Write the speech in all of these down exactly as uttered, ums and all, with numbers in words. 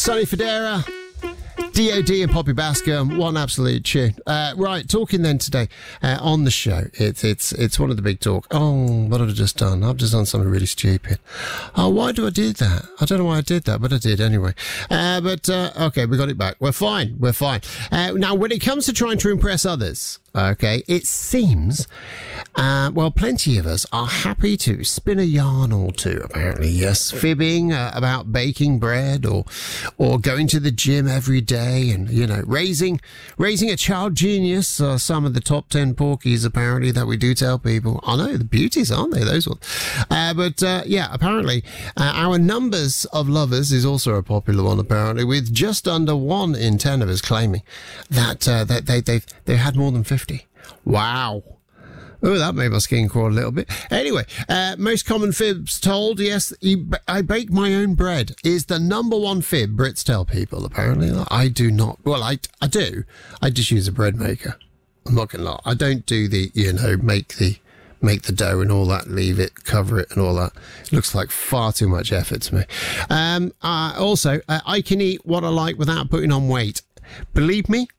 Sonny Fodera, D O D and Poppy Bascom, one absolute tune. Uh, right, talking then today uh, on the show. It's it's it's one of the big talk. Oh, what have I just done? I've just done something really stupid. Oh, why do I do that? I don't know why I did that, but I did anyway. Uh, but, uh, okay, we got it back. We're fine. We're fine. Uh, now, when it comes to trying to impress others, okay, it seems, uh, well, plenty of us are happy to spin a yarn or two, apparently, yes, fibbing uh, about baking bread or or going to the gym every day and, you know, raising raising a child genius, uh, some of the top ten porkies, apparently, that we do tell people. I know, the beauties, aren't they, those ones? Uh, but, uh, yeah, apparently, uh, our numbers of lovers is also a popular one, apparently, with just under one in ten of us claiming that, uh, that they, they've, they've had more than fifty. Wow. Oh, that made my skin crawl a little bit. Anyway, uh, most common fibs told, yes, I bake my own bread is the number one fib Brits tell people, apparently. I do not. Well, I, I do. I just use a bread maker. I'm not going to lie. I don't do the, you know, make the make the dough and all that, leave it, cover it and all that. It looks like far too much effort to me. Um, uh, also, uh, I can eat what I like without putting on weight. Believe me,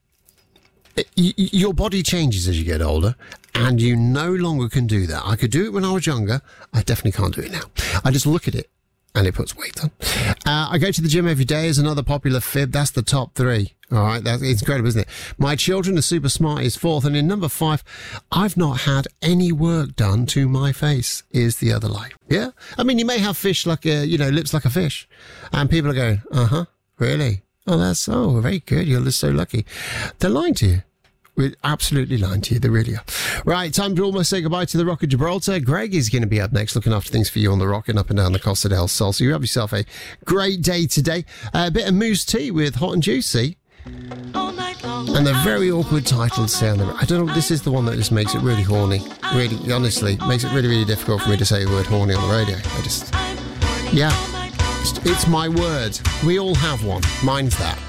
Y- your body changes as you get older, and you no longer can do that. I could do it when I was younger. I definitely can't do it now. I just look at it, and it puts weight on. Uh, I go to the gym every day is another popular fib. That's the top three. All right, that's it's incredible, isn't it? My children are super smart is fourth, and in number five, I've not had any work done to my face is the other lie. Yeah, I mean, you may have fish like a, you know, lips like a fish, and people are going, uh huh, really? Oh, that's oh, very good. You're just so lucky. They're lying to you. We're absolutely lying to you. They really are. Right, time to almost say goodbye to the Rock of Gibraltar. Greg is going to be up next, looking after things for you on the Rock and up and down the Costa del Sol. So you have yourself a great day today. Uh, a bit of mousse tea with Hot and Juicy. And the very awkward title sound. I don't know, this is the one that just makes it really horny. Really, honestly, makes it really, really difficult for me to say the word horny on the radio. I just, yeah, it's, it's my word. We all have one. Mine's that.